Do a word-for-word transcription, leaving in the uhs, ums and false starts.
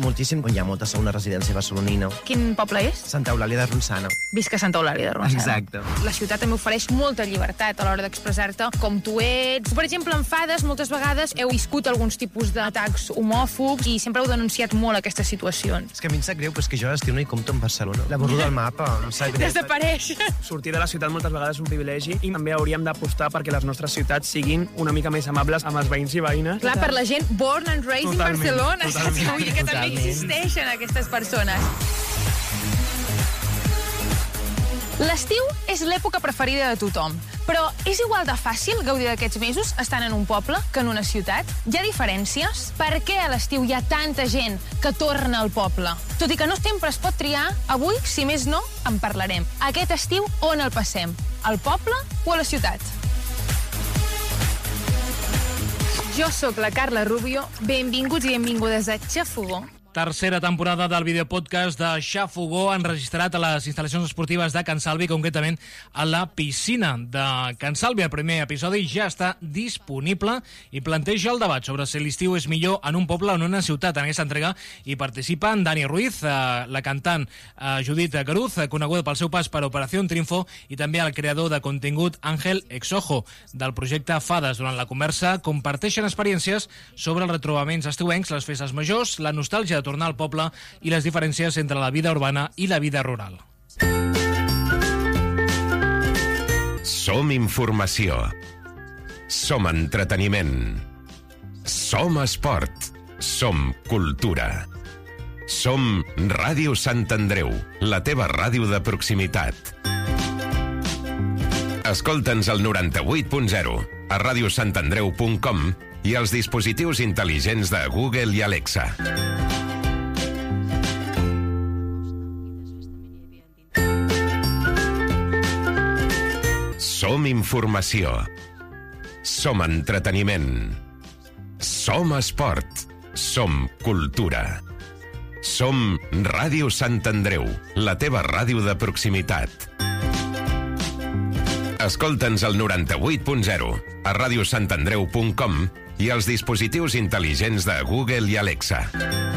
moltíssim quan hi ha molta segona residència barcelonina. Quin poble és? Santa Eulàlia de Ronçana. Visca Santa Eulàlia de Ronçana. Exacte. La ciutat també ofereix molta llibertat a l'hora d'expressar-te com tu ets. Per exemple, en Fades, moltes vegades heu viscut alguns tipus d'atacs homòfobs i sempre heu denunciat molt aquestes situacions. És que a mi em sap greu, però és que jo a l'estiu no hi compto amb Barcelona. La borro del mapa, em sap greu. Desapareix. Sortir de la ciutat moltes vegades és un privilegi i també hauríem d'apostar perquè les nostres ciutats siguin una mica més amables amb els veïns i veïnes. Clar, per la gent born and raised in Barcelona. Totalment, vull dir que també existeixen aquestes persones. L'estiu és l'època preferida de tothom, però és igual de fàcil gaudir d'aquests mesos estant en un poble que en una ciutat? Hi ha diferències? Per què a l'estiu hi ha tanta gent que torna al poble? Tot i que no sempre es pot triar, avui, si més no, en parlarem. Aquest estiu, on el passem? Al poble o a la ciutat? Jo sóc la Carla Rubio. Benvinguts i benvingudes a Xafogó. Tercera temporada del videopodcast de Xafogó, enregistrat a les instal·lacions esportives de Can Salvi, concretament a la piscina de Can Salvi. El primer episodi ja està disponible i planteja el debat sobre si l'estiu és millor en un poble o en una ciutat. En aquesta entrega hi participen Dani Ruiz, la cantant Judit Garuz, coneguda pel seu pas per Operació Triunfo, i també el creador de contingut Ángel Exojo, del projecte Fades. Durant la conversa comparteixen experiències sobre els retrobaments estiuencs, les festes majors, la nostàlgia de tornar al poble i les diferències entre la vida urbana i la vida rural. Som informació. Som entreteniment. Som esport. Som cultura. Som Ràdio Sant Andreu, la teva ràdio de proximitat. Escolta'ns al noranta-vuit punt zero, a radiosantandreu punt com i als dispositius intel·ligents de Google i Alexa. Som informació. Som entreteniment. Som esport. Som cultura. Som Ràdio Sant Andreu, la teva ràdio de proximitat. Escolta'ns al noranta-vuit punt zero, a radiosantandreu punt com i als dispositius intel·ligents de Google i Alexa.